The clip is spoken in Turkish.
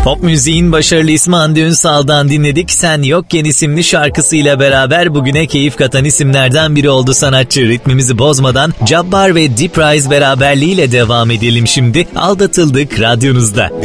Pop müziğin başarılı ismi Hande Ünsal'dan dinledik. Sen Yokken isimli şarkısıyla beraber bugüne keyif katan isimlerden biri oldu sanatçı. Ritmimizi bozmadan Cabbar ve Deep Rise beraberliğiyle devam edelim şimdi. Aldatıldık radyonuzda.